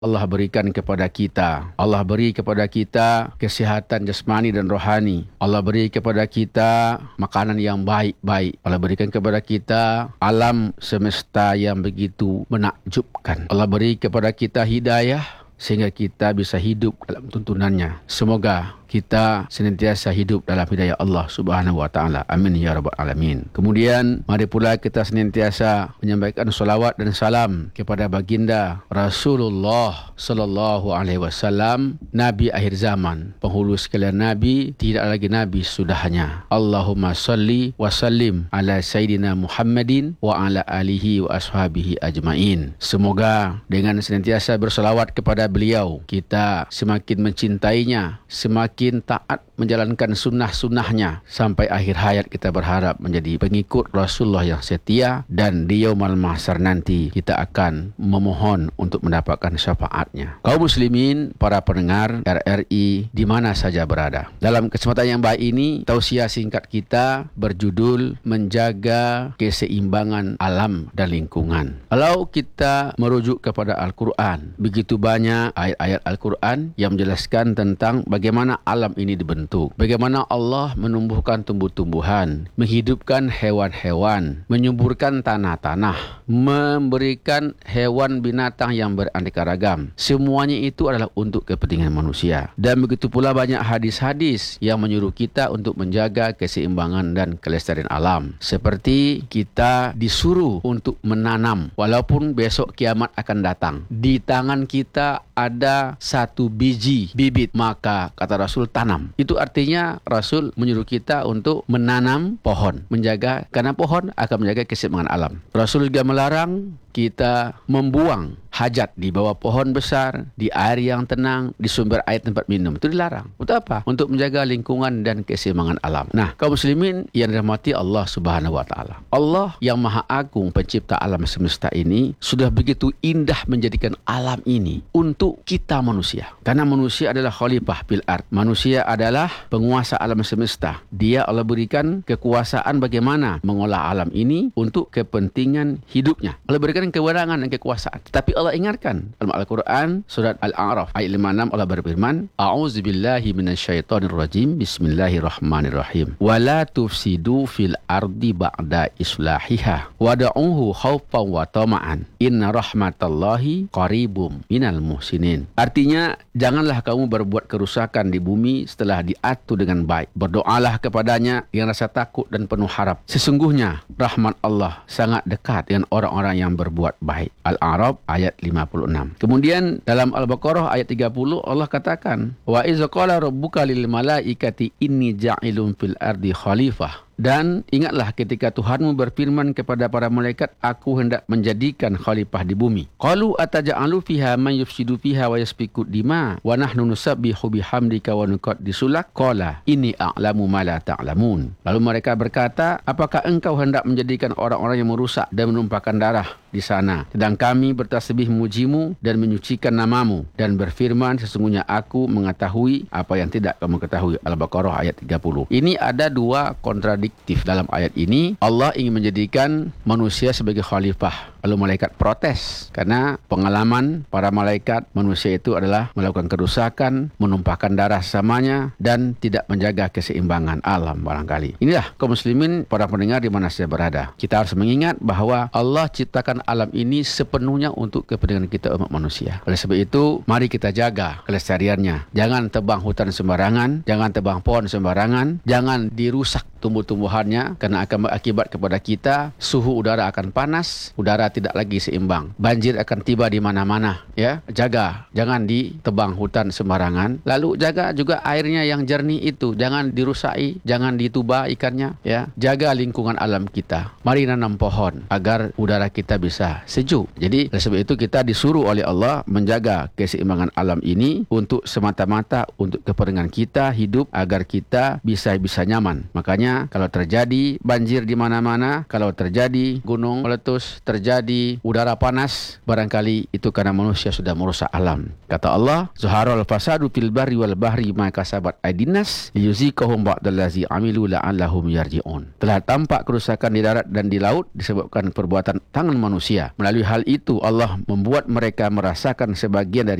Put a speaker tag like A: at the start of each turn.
A: Allah berikan kepada kita. Allah beri kepada kita kesihatan jasmani dan rohani. Allah beri kepada kita makanan yang baik-baik. Allah berikan kepada kita alam semesta yang begitu menakjubkan. Allah beri kepada kita hidayah sehingga kita bisa hidup dalam tuntunannya. Semoga kita senantiasa hidup dalam hidayah Allah Subhanahu wa taala. Amin ya rabbal alamin. Kemudian mari pula kita senantiasa menyampaikan salawat dan salam kepada baginda Rasulullah sallallahu alaihi wasallam, nabi akhir zaman, penghulu sekalian nabi, tidak lagi nabi sudahnya. Allahumma salli wa sallim ala sayyidina Muhammadin wa ala alihi wa ashabihi ajmain. Semoga dengan senantiasa bersalawat kepada beliau, kita semakin mencintainya, semakin taat menjalankan sunnah-sunnahnya sampai akhir hayat. Kita berharap menjadi pengikut Rasulullah yang setia, dan di yaumul mahsyar nanti kita akan memohon untuk mendapatkan syafaatnya. Kaum muslimin, para pendengar RRI di mana saja berada, dalam kesempatan yang baik ini tausiah singkat kita berjudul menjaga keseimbangan alam dan lingkungan. Kalau kita merujuk kepada Al-Quran, begitu banyak ayat-ayat Al-Quran yang menjelaskan tentang bagaimana alam ini dibentuk, bagaimana Allah menumbuhkan tumbuh-tumbuhan, menghidupkan hewan-hewan, menyuburkan tanah-tanah, memberikan hewan binatang yang beraneka ragam. Semuanya itu adalah untuk kepentingan manusia. Dan begitu pula banyak hadis-hadis yang menyuruh kita untuk menjaga keseimbangan dan kelestarian alam. Seperti kita disuruh untuk menanam, walaupun besok kiamat akan datang. Di tangan kita ada satu biji bibit, maka kata Rasul tanam. Itu artinya Rasul menyuruh kita untuk menanam pohon, menjaga, karena pohon akan menjaga keseimbangan alam. Rasul juga melarang kita membuang hajat di bawah pohon besar, di air yang tenang, di sumber air tempat minum. Itu dilarang. Untuk apa? Untuk menjaga lingkungan dan keseimbangan alam. Nah, kaum muslimin yang dirahmati Allah Subhanahu wa taala. Allah yang Maha Agung pencipta alam semesta ini sudah begitu indah menjadikan alam ini untuk kita manusia. Karena manusia adalah khalifah fil ard. Manusia adalah penguasa alam semesta. Dia Allah berikan kekuasaan bagaimana mengolah alam ini untuk kepentingan hidupnya. Allah berikan kewenangan dan kekuasaan. Tetapi Allah ingatkan dalam Al-Quran surat Al-A'raf ayat 56, Allah berfirman, A'udzubillahi minasyaitonirrajim, Bismillahirrahmanirrahim. Wala tufsidu fil ardi ba'da islahiha wada'uhu khawfan wa tama'an. Inna rahmatallahi qaribum minal muhsinin. Artinya, janganlah kamu berbuat kerusakan di bumi setelah diatur dengan baik. Berdoalah kepadanya dengan rasa takut dan penuh harap. Sesungguhnya rahmat Allah sangat dekat dengan orang-orang yang berbuat baik. Al-A'raf ayat 56. Kemudian dalam Al-Baqarah ayat 30 Allah katakan, wa iz qala rabbuka lil malaikati inni ja'ilun fil ardi khalifah. Dan ingatlah ketika Tuhanmu berfirman kepada para malaikat, aku hendak menjadikan khalifah di bumi. Qalu ataja'alu fiha man yufsidu fiha wa yasfiku dima wa nahnu nusabbihu bihamdika wa nuqaddisu lak. Qala inni a'lamu ma la ta'lamun. Lalu mereka berkata, apakah engkau hendak menjadikan orang-orang yang merusak dan menumpahkan darah di sana, sedang kami bertasbih memujimu dan menyucikan namamu, dan berfirman, sesungguhnya aku mengetahui apa yang tidak kamu ketahui. Al-Baqarah ayat 30. Ini ada dua kontradiktif dalam ayat ini. Allah ingin menjadikan manusia sebagai khalifah, lalu malaikat protes karena pengalaman para malaikat manusia itu adalah melakukan kerusakan, menumpahkan darah sesamanya, dan tidak menjaga keseimbangan alam barangkali. Inilah kaum muslimin, para pendengar di mana saya berada. Kita harus mengingat bahwa Allah ciptakan alam ini sepenuhnya untuk kepentingan kita umat manusia. Oleh sebab itu, mari kita jaga kelestariannya. Jangan tebang hutan sembarangan, jangan tebang pohon sembarangan, jangan dirusak tumbuh-tumbuhannya, karena akan berakibat kepada kita suhu udara akan panas, udara tidak lagi seimbang, banjir akan tiba di mana-mana. Ya, jaga, jangan ditebang hutan sembarangan. Lalu jaga juga airnya yang jernih itu, jangan dirusai, jangan dituba ikannya. Ya, jaga lingkungan alam kita. Mari nanam pohon agar udara kita bisa sejuk. Jadi oleh sebab itu kita disuruh oleh Allah menjaga keseimbangan alam ini untuk semata-mata untuk kepentingan kita hidup agar kita bisa nyaman. Makanya Maknanya kalau terjadi banjir di mana-mana, kalau terjadi gunung meletus, terjadi udara panas, barangkali itu karena manusia sudah merusak alam. Kata Allah, Zuharul fasadu fil barri wal bahri ma kasabat aidinas liyuzikahum ba'dallazi amilu la'allahum yarji'un. Telah tampak kerusakan di darat dan di laut disebabkan perbuatan tangan manusia. Melalui hal itu Allah membuat mereka merasakan sebagian dari